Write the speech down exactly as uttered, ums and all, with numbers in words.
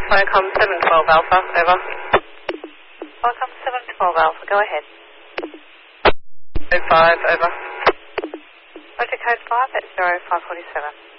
Welcome seven twelve Alpha, over. Welcome seven twelve Alpha, go ahead. Code five, over. Roger, code five, that's zero five four seven.